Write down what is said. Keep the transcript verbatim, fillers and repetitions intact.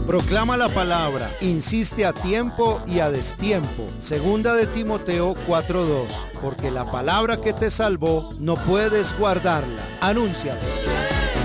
Proclama la palabra, insiste a tiempo y a destiempo. Segunda de Timoteo cuatro dos. Porque la palabra que te salvó no puedes guardarla. Anúnciala.